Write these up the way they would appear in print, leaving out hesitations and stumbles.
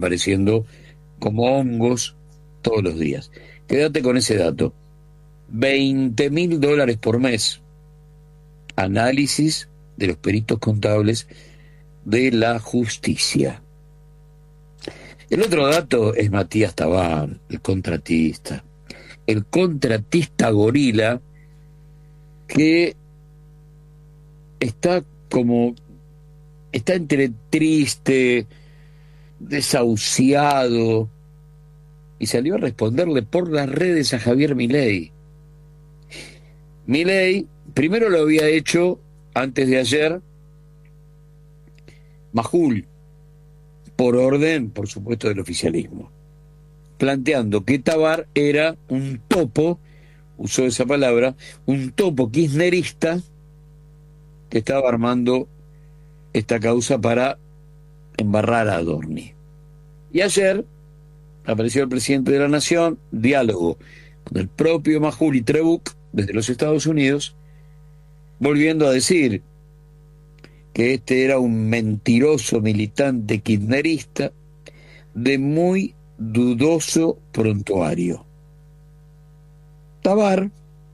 apareciendo como hongos todos los días. Quédate con ese dato. $20.000 por mes. Análisis de los peritos contables de la justicia. El otro dato es Matías Tabar, el contratista. El contratista gorila que está entre triste, desahuciado, y salió a responderle por las redes a Javier Milei. Milei primero lo había hecho antes de ayer Majul, por orden, por supuesto, del oficialismo, planteando que Tabar era un topo, usó esa palabra, un topo kirchnerista que estaba armando esta causa para embarrar a Adorni. Y ayer apareció el presidente de la Nación, diálogo con el propio Majul y Trebuch desde los Estados Unidos, volviendo a decir que este era un mentiroso militante kirchnerista de muy dudoso prontuario. Tabar,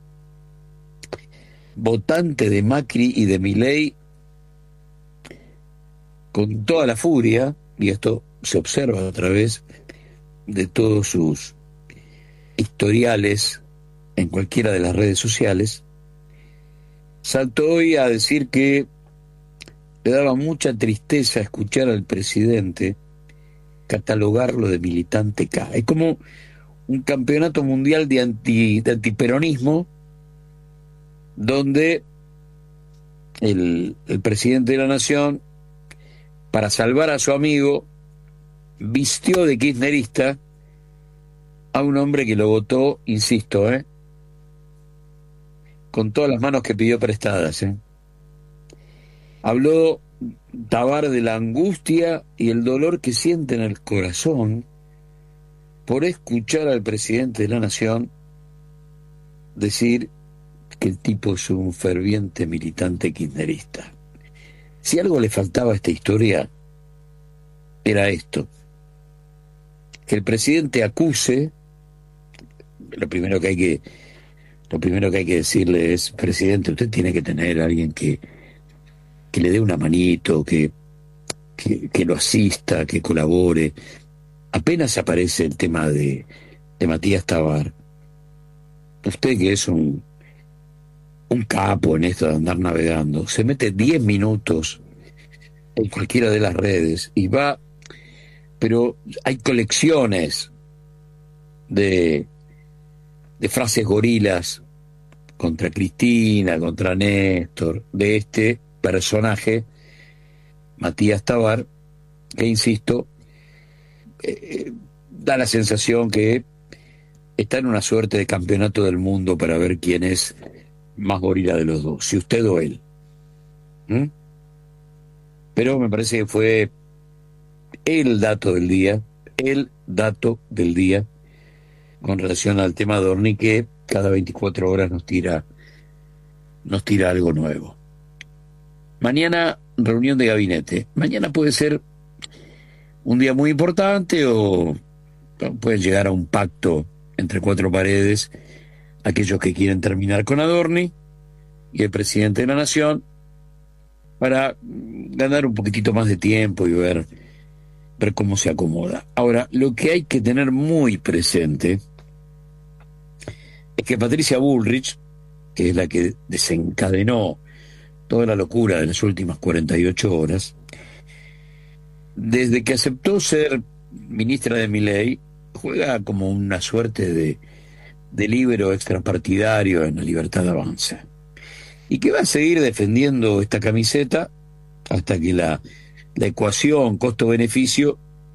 votante de Macri y de Milei, con toda la furia, y esto se observa a través de todos sus historiales en cualquiera de las redes sociales, saltó hoy a decir que le daba mucha tristeza escuchar al presidente catalogarlo de militante K. Es como un campeonato mundial de antiperonismo, donde el presidente de la Nación, para salvar a su amigo, vistió de kirchnerista a un hombre que lo votó, insisto, con todas las manos que pidió prestadas. Habló Tabar de la angustia y el dolor que siente en el corazón por escuchar al presidente de la Nación decir que el tipo es un ferviente militante kirchnerista. Si algo le faltaba a esta historia, era esto: que el presidente acuse. Lo primero que hay que decirle es: presidente, usted tiene que tener a alguien que le dé una manito, que lo asista, que colabore. Apenas aparece el tema de Matías Tabar, usted, que es un capo en esto de andar navegando, se mete 10 minutos en cualquiera de las redes y va, pero hay colecciones de frases gorilas contra Cristina, contra Néstor, de este personaje, Matías Tabar, que, insisto, da la sensación que está en una suerte de campeonato del mundo para ver quién es más gorila de los dos, si usted o él. Pero me parece que fue el dato del día con relación al tema de Adorni, que cada 24 horas nos tira algo nuevo. Mañana, reunión de gabinete. Mañana puede ser un día muy importante, o pueden llegar a un pacto entre cuatro paredes aquellos que quieren terminar con Adorni y el presidente de la Nación, para ganar un poquitito más de tiempo y ver cómo se acomoda. Ahora, lo que hay que tener muy presente es que Patricia Bullrich, que es la que desencadenó toda la locura de las últimas 48 horas, desde que aceptó ser ministra de Milei, juega como una suerte de líbero extrapartidario en la Libertad Avanza, y que va a seguir defendiendo esta camiseta hasta que la ecuación costo-beneficio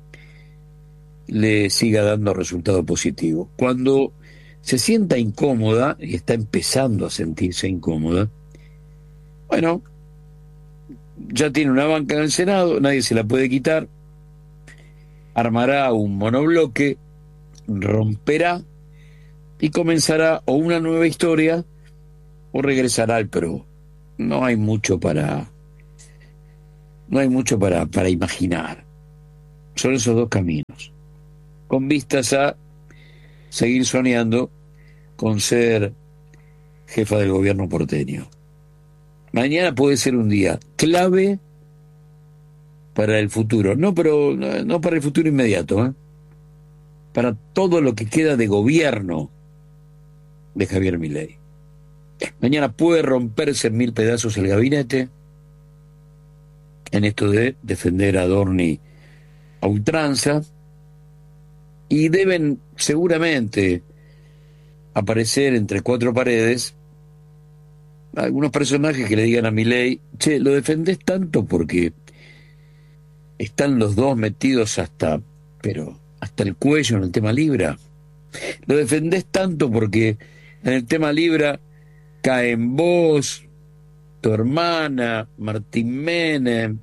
le siga dando resultado positivo. Cuando se sienta incómoda, y está empezando a sentirse incómoda, bueno, ya tiene una banca en el Senado, nadie se la puede quitar, armará un monobloque, romperá y comenzará o una nueva historia o regresará al PRO. No hay mucho para imaginar. Son esos dos caminos, con vistas a seguir soñando con ser jefa del gobierno porteño. Mañana puede ser un día clave para el futuro, pero no para el futuro inmediato, para todo lo que queda de gobierno de Javier Milei. Mañana puede romperse en mil pedazos el gabinete en esto de defender a Dorni a ultranza, y deben seguramente aparecer entre cuatro paredes algunos personajes que le digan a Milei: che, lo defendés tanto porque están los dos metidos pero hasta el cuello en el tema Libra. Lo defendés tanto porque en el tema Libra caen vos, tu hermana, Martín Menem,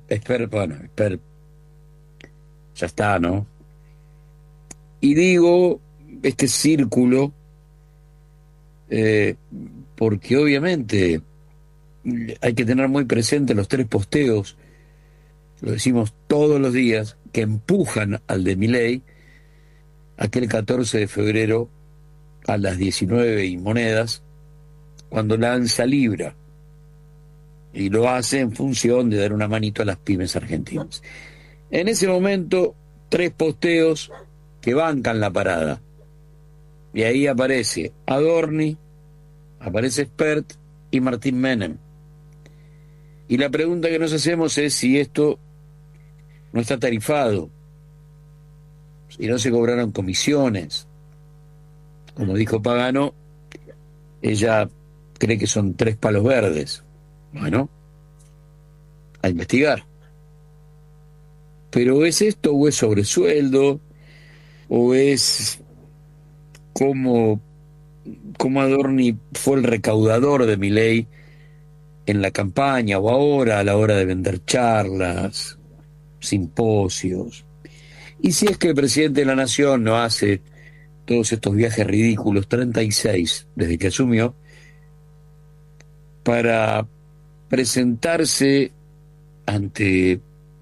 ya está, ¿no? Y digo este círculo porque obviamente hay que tener muy presente los tres posteos, lo decimos todos los días, que empujan al de Milei aquel 14 de febrero a las 19 y monedas, cuando lanza Libra, y lo hace en función de dar una manito a las pymes argentinas. En ese momento, tres posteos que bancan la parada, y ahí aparece Adorni, aparece Spert y Martín Menem. Y la pregunta que nos hacemos es si esto no está tarifado, si no se cobraron comisiones. Como dijo Pagano, ella cree que son 3 palos verdes. Bueno, a investigar. Pero ¿es esto o es sobresueldo? ¿O es como Adorni fue el recaudador de Milei en la campaña, o ahora a la hora de vender charlas, simposios? Y si es que el presidente de la Nación no hace todos estos viajes ridículos, 36 desde que asumió, para presentarse ante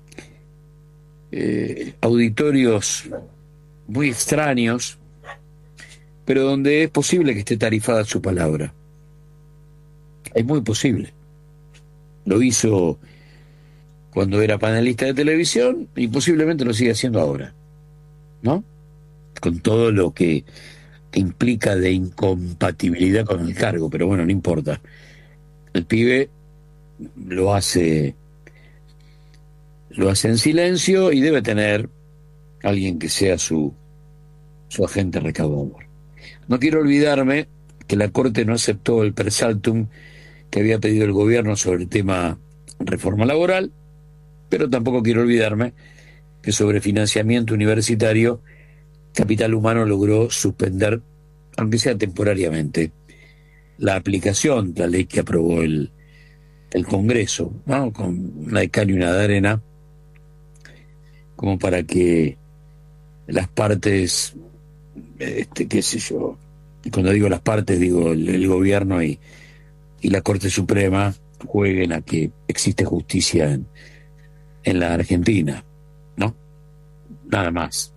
auditorios muy extraños, pero donde es posible que esté tarifada su palabra. Es muy posible. Lo hizo cuando era panelista de televisión y posiblemente lo sigue haciendo ahora, ¿no? Con todo lo que implica de incompatibilidad con el cargo, pero bueno, no importa. El pibe lo hace en silencio, y debe tener alguien que sea su agente recaudador. No quiero olvidarme que la Corte no aceptó el persaltum que había pedido el gobierno sobre el tema reforma laboral, pero tampoco quiero olvidarme que sobre financiamiento universitario Capital Humano logró suspender, aunque sea temporariamente, la aplicación de la ley que aprobó el Congreso, ¿no? Con una de cal y una de arena, como para que las partes, qué sé yo, y cuando digo las partes digo el gobierno y la Corte Suprema, jueguen a que existe justicia en la Argentina, ¿no? Nada más.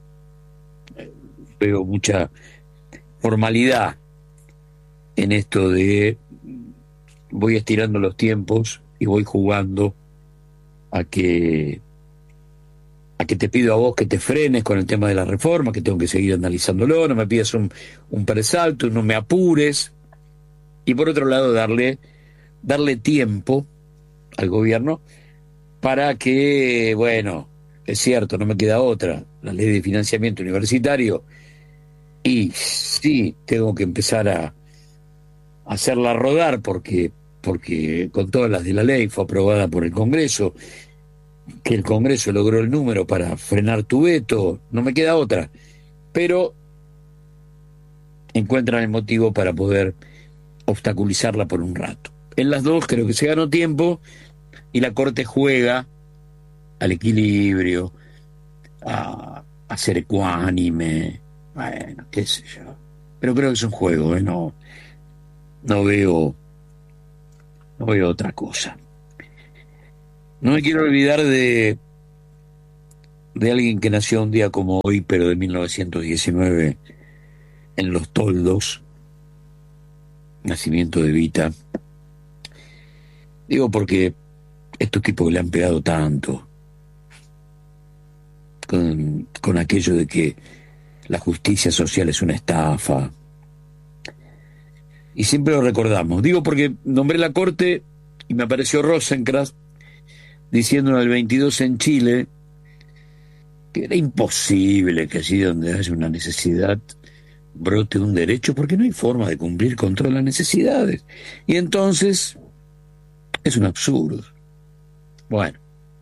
Veo mucha formalidad en esto de voy estirando los tiempos y voy jugando a que te pido a vos que te frenes con el tema de la reforma, que tengo que seguir analizándolo, no me pidas un persalto, no me apures. Y por otro lado, darle tiempo al gobierno para que, bueno, es cierto, no me queda otra, la ley de financiamiento universitario, y sí, tengo que empezar a hacerla rodar porque con todas las de la ley fue aprobada por el Congreso, que el Congreso logró el número para frenar tu veto, no me queda otra, pero encuentran el motivo para poder obstaculizarla por un rato. En las dos creo que se ganó tiempo y la Corte juega al equilibrio, a ser ecuánime, bueno, qué sé yo. Pero creo que es un juego, no veo otra cosa. No me quiero olvidar de de alguien que nació un día como hoy, pero de 1919, en Los Toldos, nacimiento de Evita. Digo porque estos tipos que le han pegado tanto, con aquello de que la justicia social es una estafa, y siempre lo recordamos. Digo porque nombré la corte y me apareció Rosenkrantz diciendo en el 22 en Chile que era imposible que allí donde haya una necesidad brote un derecho, porque no hay forma de cumplir con todas las necesidades. Y entonces es un absurdo. Bueno,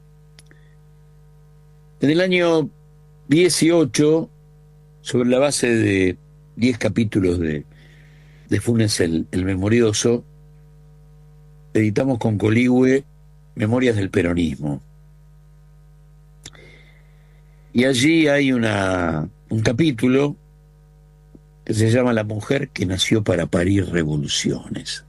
en el año 18, sobre la base de 10 capítulos de Funes el Memorioso, editamos con Coligüe Memorias del Peronismo. Y allí hay un capítulo que se llama La mujer que nació para parir revoluciones.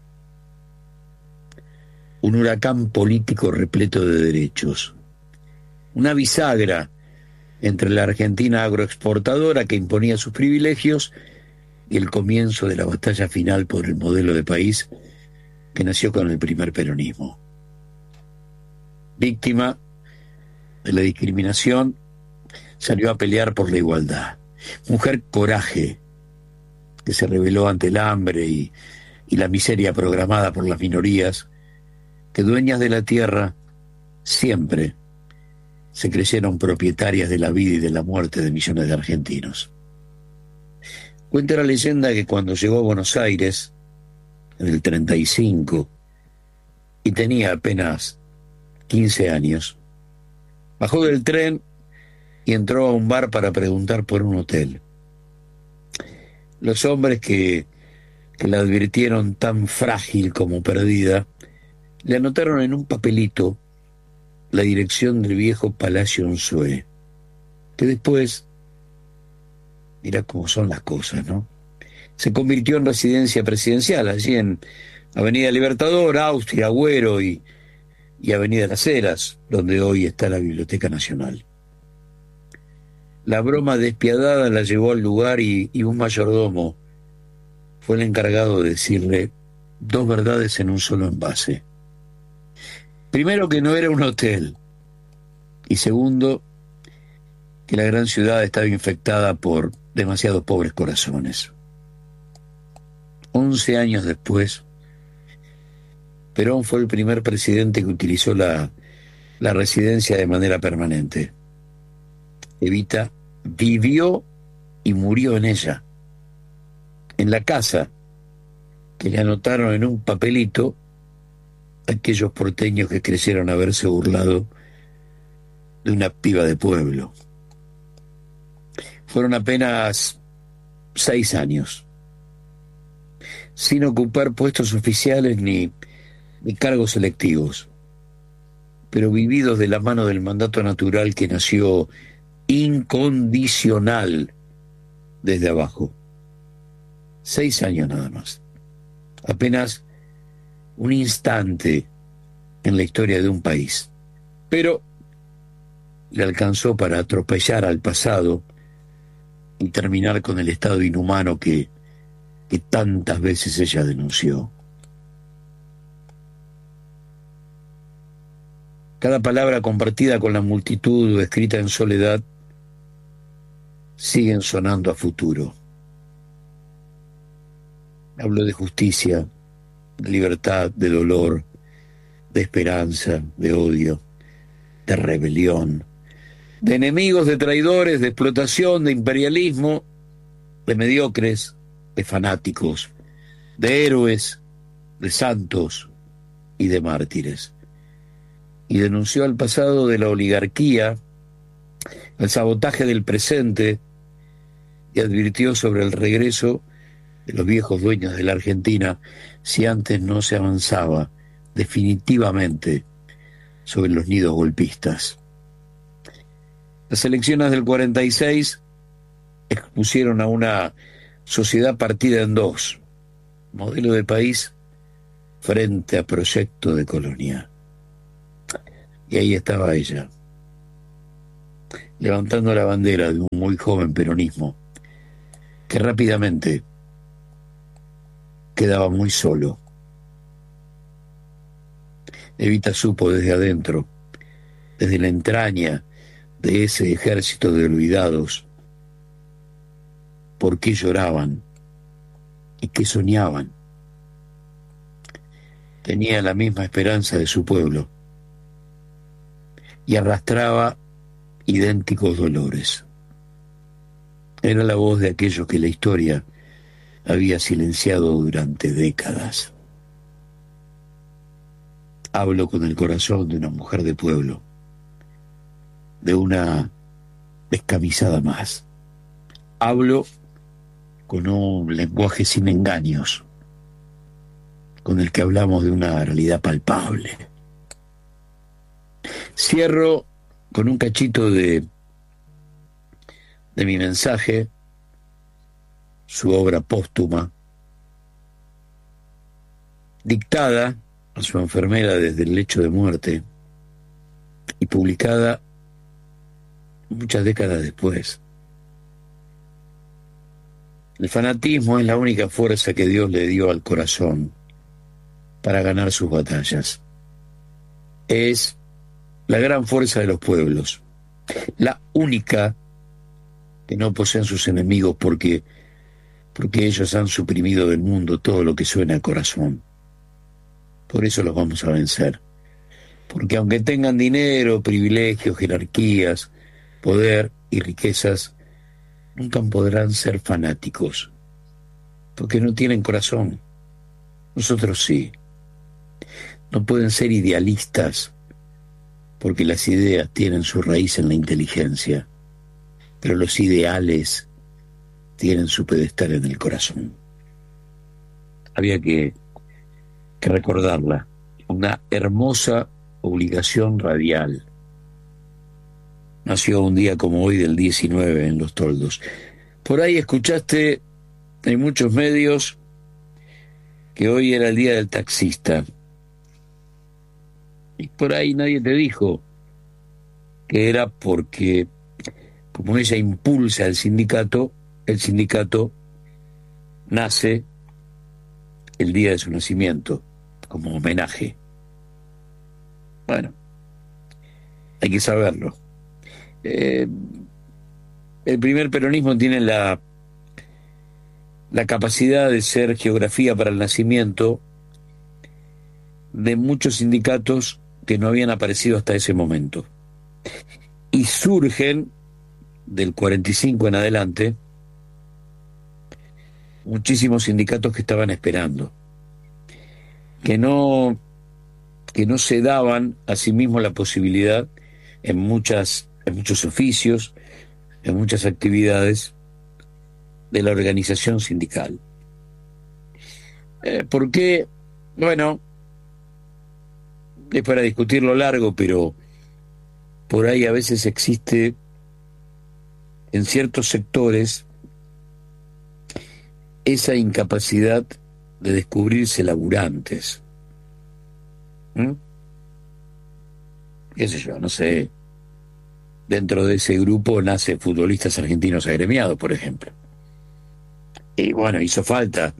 Un huracán político repleto de derechos. Una bisagra entre la Argentina agroexportadora que imponía sus privilegios y el comienzo de la batalla final por el modelo de país que nació con el primer peronismo. Víctima de la discriminación, salió a pelear por la igualdad. Mujer coraje, que se rebeló ante el hambre y la miseria programada por las minorías, que dueñas de la tierra siempre se creyeron propietarias de la vida y de la muerte de millones de argentinos. Cuenta la leyenda que cuando llegó a Buenos Aires, en el 35, y tenía apenas 15 años, bajó del tren y entró a un bar para preguntar por un hotel. Los hombres que la advirtieron tan frágil como perdida, le anotaron en un papelito la dirección del viejo Palacio Unzué, que después, mira cómo son las cosas, ¿no? Se convirtió en residencia presidencial, allí en Avenida Libertador, Austria, Agüero y Avenida Las Heras, donde hoy está la Biblioteca Nacional. La broma despiadada la llevó al lugar y un mayordomo fue el encargado de decirle dos verdades en un solo envase. Primero, que no era un hotel, y segundo, que la gran ciudad estaba infectada por demasiados pobres corazones. 11 años después, Perón fue el primer presidente que utilizó la residencia de manera permanente. Evita vivió y murió en ella, en la casa que le anotaron en un papelito aquellos porteños que creyeron haberse burlado de una piba de pueblo. Fueron apenas 6 años, sin ocupar puestos oficiales ni cargos electivos, pero vividos de la mano del mandato natural que nació incondicional desde abajo. 6 años nada más. Apenas un instante en la historia de un país. Pero le alcanzó para atropellar al pasado y terminar con el estado inhumano que tantas veces ella denunció. Cada palabra compartida con la multitud o escrita en soledad siguen sonando a futuro. Hablo de justicia, de libertad, de dolor, de esperanza, de odio, de rebelión, de enemigos, de traidores, de explotación, de imperialismo, de mediocres, de fanáticos, de héroes, de santos y de mártires. Y denunció al pasado de la oligarquía, al sabotaje del presente, y advirtió sobre el regreso de los viejos dueños de la Argentina si antes no se avanzaba definitivamente sobre los nidos golpistas. Las elecciones del 46 expusieron a una sociedad partida en dos, modelo de país frente a proyecto de colonia. Y ahí estaba ella, levantando la bandera de un muy joven peronismo que rápidamente quedaba muy solo. Evita supo desde adentro, desde la entraña de ese ejército de olvidados, por qué lloraban y qué soñaban. Tenía la misma esperanza de su pueblo y arrastraba idénticos dolores. Era la voz de aquellos que la historia había silenciado durante décadas. Hablo con el corazón de una mujer de pueblo, de una descamisada más. Hablo con un lenguaje sin engaños, con el que hablamos de una realidad palpable. Cierro con un cachito de mi mensaje, su obra póstuma, dictada a su enfermera desde el lecho de muerte y publicada muchas décadas después. El fanatismo es la única fuerza que Dios le dio al corazón para ganar sus batallas. Es la gran fuerza de los pueblos, la única que no poseen sus enemigos porque ellos han suprimido del mundo todo lo que suena a corazón. Por eso los vamos a vencer. Porque aunque tengan dinero, privilegios, jerarquías, poder y riquezas, nunca podrán ser fanáticos, porque no tienen corazón. Nosotros sí. No pueden ser idealistas, porque las ideas tienen su raíz en la inteligencia, pero los ideales tienen su pedestal en el corazón. Había que recordarla. Una hermosa obligación radial. Nació un día como hoy del 19 en Los Toldos. Por ahí escuchaste en muchos medios que hoy era el día del taxista. Y por ahí nadie te dijo que era porque, como ella impulsa el sindicato nace el día de su nacimiento, como homenaje. Bueno, hay que saberlo. El primer peronismo tiene la capacidad de ser geografía para el nacimiento de muchos sindicatos que no habían aparecido hasta ese momento. Y surgen, del 45 en adelante, muchísimos sindicatos que estaban esperando, que no se daban a sí mismos la posibilidad en muchos oficios, en muchas actividades de la organización sindical. ¿Por qué? Bueno, es para discutirlo largo, pero por ahí a veces existe en ciertos sectores esa incapacidad de descubrirse laburantes. ¿Qué sé yo? No sé. Dentro de ese grupo nace futbolistas argentinos agremiados, por ejemplo. Y bueno, hizo falta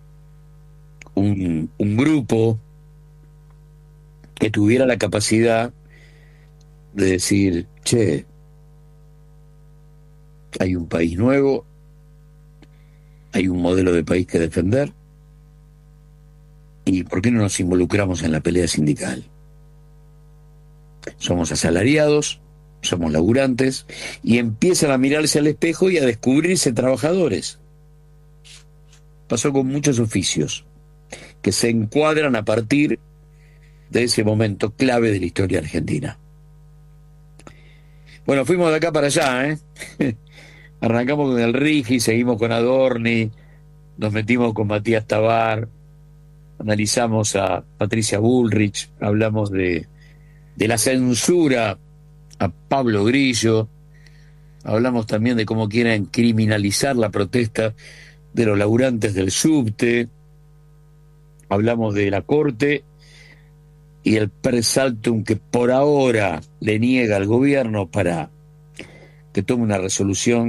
un grupo que tuviera la capacidad de decir, che, hay un país nuevo, hay un modelo de país que defender, ¿y por qué no nos involucramos en la pelea sindical? Somos asalariados, somos laburantes, y empiezan a mirarse al espejo y a descubrirse trabajadores. Pasó con muchos oficios que se encuadran a partir de ese momento clave de la historia argentina. Bueno, fuimos de acá para allá, ¿eh? Arrancamos con el Rigi, seguimos con Adorni, nos metimos con Matías Tabar, analizamos a Patricia Bullrich, hablamos de la censura a Pablo Grillo, hablamos también de cómo quieren criminalizar la protesta de los laburantes del subte, hablamos de la Corte y el persaltum que por ahora le niega al gobierno para que tome una resolución